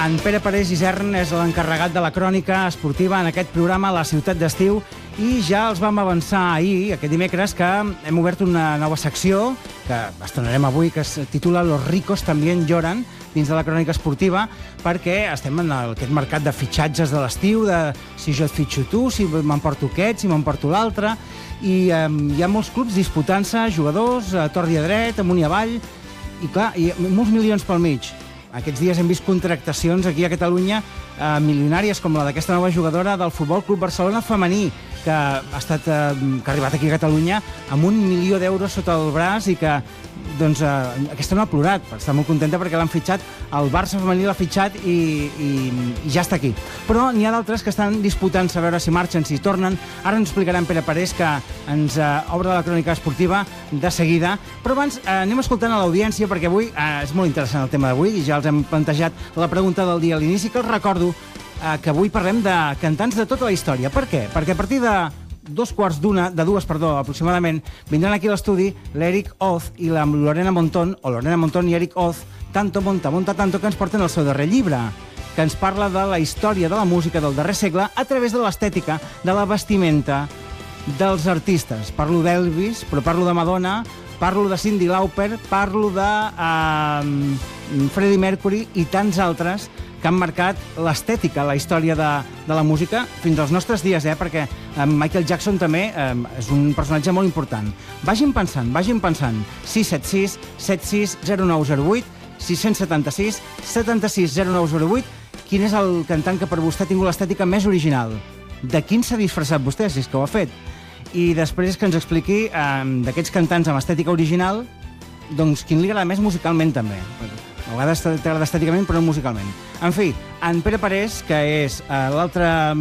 En Pere Parés Isern és l'encarregat de la crònica esportiva en aquest programa La Ciutat d'Estiu i ja els vam avançar ahir, aquest dimecres, que hem obert una nova secció que estrenarem avui, que es titula Los ricos también lloran, dins de la crònica esportiva, perquè estem en aquest mercat de fitxatges de l'estiu, de si jo et fitxo tu, si m'emporto aquest, si m'emporto l'altre, i hi ha molts clubs disputant-se, jugadors, a tort i a dret, amunt i avall, i clar, i molts milions pel mig. Aquests dies hem vist contractacions aquí a Catalunya milionàries com la d'aquesta nova jugadora del Futbol Club Barcelona femení, que ha arribat aquí a Catalunya amb 1 milió d'euros sota el braç i que aquesta no ha plorat, està molt contenta perquè l'han fitxat, el Barça femení l'ha fitxat i ja està aquí. Però n'hi ha d'altres que estan disputant-se a veure si marxen, si tornen. Ara ens explicarà en Pere Parés, que ens obre la crònica esportiva de seguida. Però abans anem escoltant a l'audiència, perquè avui és molt interessant el tema d'avui i ja els hem plantejat la pregunta del dia a l'inici, que els recordo que avui parlem de cantants de tota la història. Per què? Perquè a partir de dues aproximadament, vindran aquí a l'estudi l'Eric Oz i la Lorena Montón, o Lorena Montón i Eric Oz, Tanto Monta Monta Tanto, que ens porten el seu darrer llibre, que ens parla de la història de la música del darrer segle a través de l'estètica, de la vestimenta dels artistes. Parlo d'Elvis, però parlo de Madonna, parlo de Cyndi Lauper, parlo de Freddie Mercury i tants altres que han marcat l'estètica, la història de la música fins als nostres dies, perquè Michael Jackson també és un personatge molt important. Vagin pensant. 676 760908, 676 760908. Quin és el cantant que per vostè ha tingut l'estètica més original? De quin s'ha disfressat vostè, si és que ho ha fet? I després que ens expliqui d'aquests cantants amb estètica original, doncs quin li agrada més musicalment també. A vegades t'agrada estèticament, però no musicalment. En fi, en Pere Parés, que és l'altra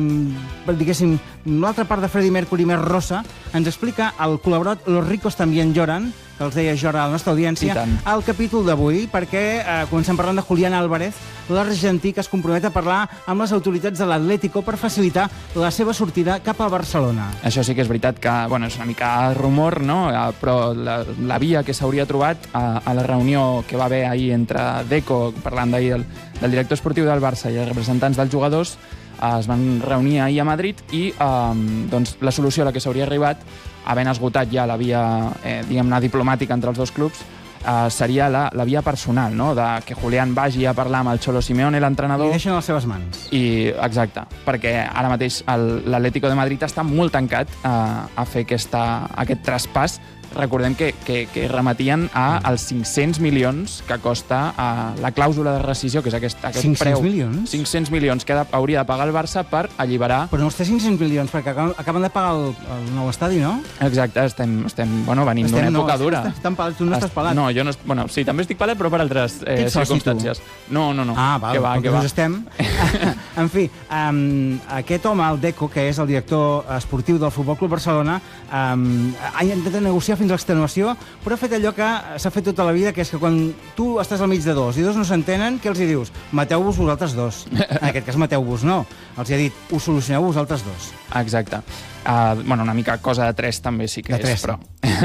part de Freddie Mercury més rossa, ens explica el col·laborat Los ricos también lloran, que els deia Jora a la nostra audiència, al capítol d'avui, perquè comencem parlant de Julián Álvarez, l'argentí que es compromet a parlar amb les autoritats de l'Atlético per facilitar la seva sortida cap a Barcelona. Això sí que és veritat que, és una mica rumor, no? Però la via que s'hauria trobat a la reunió que va haver ahir entre Deco, parlant d'ahir del director esportiu del Barça i els representants dels jugadors, es van reunir ahir a Madrid i la solució a la que s'hauria arribat, havent esgotat ja la via diguem-ne diplomàtica entre els dos clubs, seria la via personal, no? De que Julián vagi a parlar amb el Cholo Simeone, l'entrenador. I deixen a les seves mans. Exacte, perquè ara mateix l'Atlético de Madrid està molt tancat a fer aquest traspàs. Recordem que remetien als 500 milions que costa la clàusula de rescissió, que és aquest 500 preu. milions? 500 milions que hauria de pagar el Barça per alliberar... Però no els té 500 milions, perquè acaben de pagar el nou estadi, no? Exacte, estem venint d'una època dura. Tu no estàs pelat. No, jo no... Bueno, sí, també estic pelat, però per altres circumstàncies. No. Ah, val, que va. Estem. En fi, aquest home, el Deco, que és el director esportiu del Futbol Club Barcelona, ha intentat negociar fins a l'extenuació, però ha fet allò que s'ha fet tota la vida, que és que quan tu estàs al mig de dos i dos no s'entenen, què els hi dius? Mateu-vos vosaltres dos. En aquest cas, mateu-vos no. Els hi ha dit, ho solucioneu vosaltres dos. Exacte. Una mica cosa de tres també sí que és, però...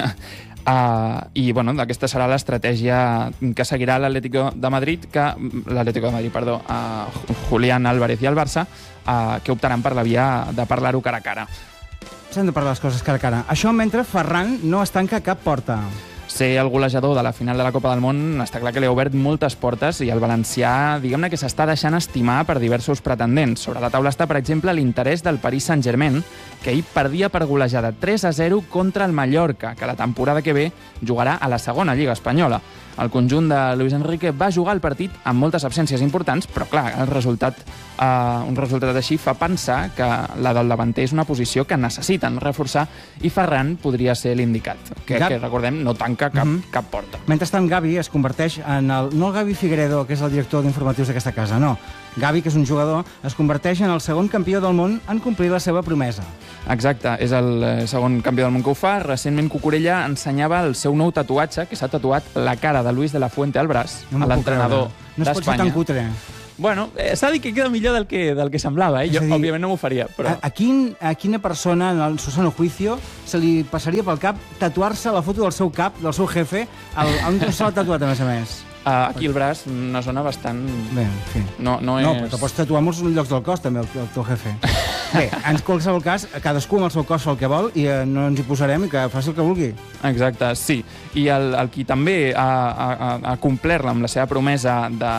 I aquesta serà l'estratègia que seguirà l'Atlético de Madrid, Julián Álvarez i el Barça, que optaran per la via de parlar-ho cara a cara. S'han de parlar les coses cara a cara. Això mentre Ferran no es tanca cap porta. Ser el golejador de la final de la Copa del Món està clar que li ha obert moltes portes i el valencià, diguem-ne que s'està deixant estimar per diversos pretendents. Sobre la taula està, per exemple, l'interès del Paris Saint-Germain, que ahir perdia per golejada 3-0 contra el Mallorca, que la temporada que ve jugarà a la segona Lliga Espanyola. El conjunt de Luis Enrique va jugar el partit amb moltes absències importants, però clar, un resultat així fa pensar que la del davanter és una posició que necessiten reforçar i Ferran podria ser l'indicat, que recordem no tanca cap porta. Mentrestant, Gavi es converteix en no el Gavi Figueredo, que és el director d'informatius d'aquesta casa, no. Gavi, que és un jugador, es converteix en el segon campió del món en complir la seva promesa. Exacte, és el segon campió del món que ho fa. Recentment Cucurella ensenyava el seu nou tatuatge, que s'ha tatuat la cara de Luis de la Fuente al braç, a l'entrenador d'Espanya. No es pot ser tan cutre. Bueno, s'ha dit que queda millor del que semblava, Jo, òbviament, no m'ho faria, però... A quina persona, en el su sano juicio, se li passaria pel cap tatuar-se la foto del seu cap, del seu jefe, on s'ha tatuat, a més a més? Aquí el braç, una zona bastant... Bé, en fi. No No, és... però te pots tatuar molts llocs del cos, també, el teu jefe. Bé, en qualsevol cas, cadascú amb el seu cos fa el que vol i no ens hi posarem i que faci el que vulgui. Exacte, sí. I el qui també ha complert amb la seva promesa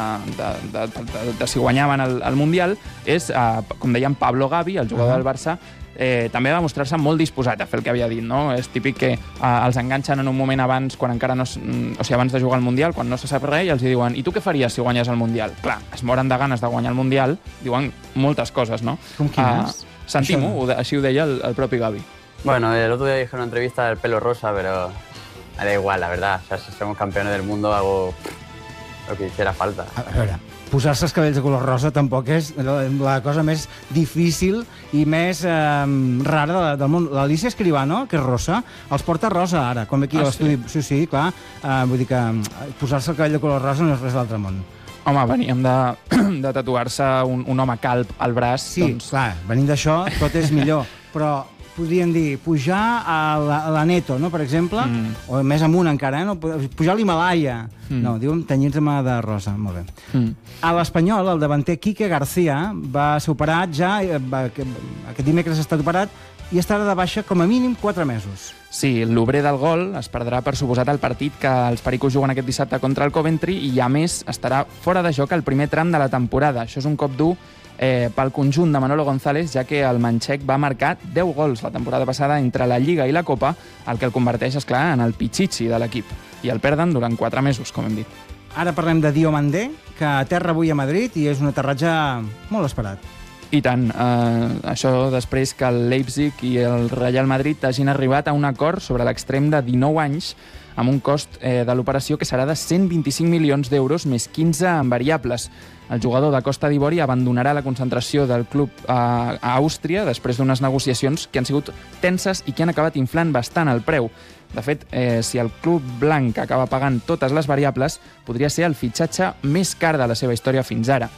de si guanyaven el Mundial és, com dèiem, Pablo Gavi, el jugador del Barça. També va mostrar-se molt disposat a fer el que havia dit, no? És típic que els enganxen en un moment abans, quan encara no, o sigui, abans de jugar al Mundial, quan no se sap res, i els diuen: i tu què faries si guanyes el Mundial? Clar, es moren de ganes de guanyar el Mundial, diuen moltes coses, no? Com quines? Sentim-ho, així ho deia el propi Gavi. Bueno, el otro día dije en una entrevista el pelo rosa, pero me da igual, la verdad. O sea, si somos campeones del mundo, hago lo que hiciera falta. A veure, posar-se els cabells de color rosa tampoc és la cosa més difícil i més rara del món. L'Alicia Escribano, que és rosa, els porta rosa ara, com aquí a l'estudi. Sí, clar. Vull dir que posar-se el cabell de color rosa no és res de l'altre món. Home, veníem de tatuar-se un home calb al braç. Sí, doncs... clar, venint d'això tot és millor, però podríem dir pujar a la Neto, no, per exemple, o més amunt encara, no? Pujar a l'Himalaya. No, diuen tenyir-se de rosa, molt bé. A l'Espanyol, el davanter Quique García va ser operat ja, aquest dimecres ha estat operat, i estarà de baixa com a mínim 4 mesos. Sí, l'obrer del gol es perdrà per suposat el partit que els pericos juguen aquest dissabte contra el Coventry i, a més, estarà fora de joc el primer tram de la temporada. Això és un cop dur pel conjunt de Manolo González, ja que el manxec va marcar 10 gols la temporada passada entre la Lliga i la Copa, el que el converteix, esclar, en el pichichi de l'equip. I el perden durant 4 mesos, com hem dit. Ara parlem de Diomandé, que aterra avui a Madrid i és un aterratge molt esperat. I tant, això després que el Leipzig i el Real Madrid hagin arribat a un acord sobre l'extrem de 19 anys amb un cost de l'operació que serà de 125 milions d'euros més 15 en variables. El jugador de Costa d'Ivori abandonarà la concentració del club a Àustria després d'unes negociacions que han sigut tenses i que han acabat inflant bastant el preu. De fet, si el club blanc acaba pagant totes les variables, podria ser el fitxatge més car de la seva història fins ara.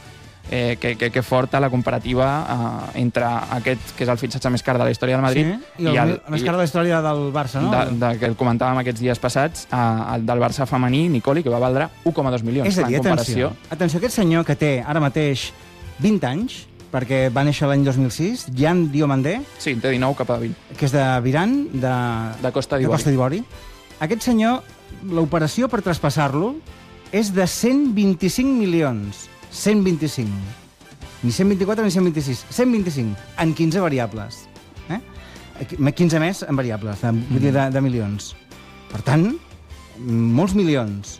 Que forta la comparativa entre aquest, que és el fitxatge més car de la història del Madrid, i el més car de la història del Barça, no? Que el comentàvem aquests dies passats, el del Barça femení, Nicoli, que va valdre 1,2 milions. És a dir, atenció, aquest senyor que té ara mateix 20 anys, perquè va néixer l'any 2006, Jan Diomandé. Sí, té 19 cap a 20. Que és de Viran, de Costa d'Ivori. Aquest senyor, l'operació per traspassar-lo és de 125 milions. 125. Ni 124 ni 126. 125 en 15 variables. 15 més en variables, vull dir, de milions. Per tant, molts milions.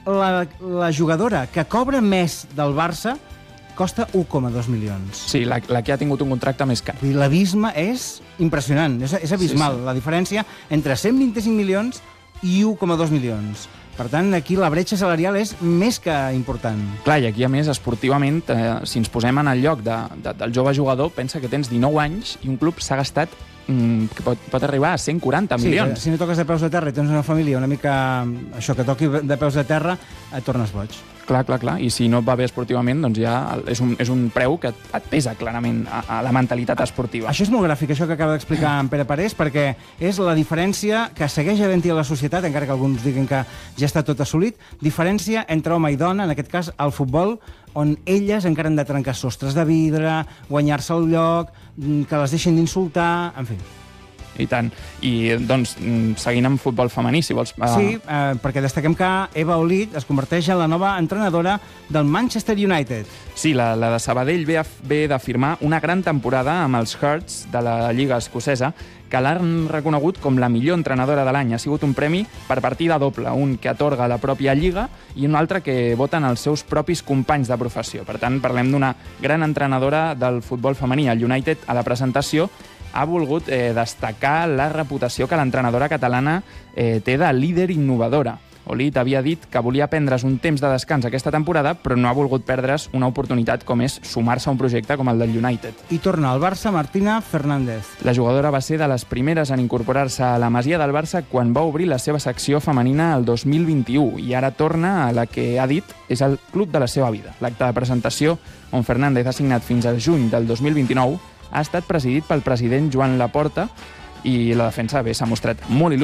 La jugadora que cobra més del Barça costa 1,2 milions. Sí, la que ha tingut un contracte més car. L'abisme és impressionant, és abismal, la diferència entre 125 milions i 1,2 milions. Per tant, aquí la bretxa salarial és més que important. Clar, i aquí, a més, esportivament, si ens posem en el lloc del jove jugador, pensa que tens 19 anys i un club s'ha gastat que pot arribar a 140 milions. Si no toques de peus de terra i tens una família una mica... Això, que toqui de peus de terra, et tornes boig. Clar. I si no et va bé esportivament, doncs ja és un preu que et pesa clarament a la mentalitat esportiva. Això és molt gràfic, això que acaba d'explicar en Pere Parés, perquè és la diferència que segueix havent-hi a la societat, encara que alguns diguin que ja està tot assolit, diferència entre home i dona, en aquest cas al futbol, on elles encara han de trencar sostres de vidre, guanyar-se el lloc, que les deixin d'insultar, en fi. I tant. I, doncs, seguint amb futbol femení, si vols... Sí, perquè destaquem que Eva Olid es converteix en la nova entrenadora del Manchester United. Sí, la de Sabadell ve de firmar una gran temporada amb els Hearts de la Lliga Escocesa, que l'han reconegut com la millor entrenadora de l'any. Ha sigut un premi per partida doble, un que atorga la pròpia Lliga i un altre que voten els seus propis companys de professió. Per tant, parlem d'una gran entrenadora del futbol femení. El United, a la presentació, ha volgut destacar la reputació que l'entrenadora catalana té de líder innovadora. Olid havia dit que volia prendre's un temps de descans aquesta temporada, però no ha volgut perdre's una oportunitat com és sumar-se a un projecte com el del United. I torna al Barça Martina Fernández. La jugadora va ser de les primeres en incorporar-se a la Masia del Barça quan va obrir la seva secció femenina el 2021 i ara torna a la que ha dit és el club de la seva vida. L'acte de presentació, on Fernández ha signat fins al juny del 2029, ha estat presidit pel president Joan Laporta i la defensa s'ha mostrat molt il·lusionada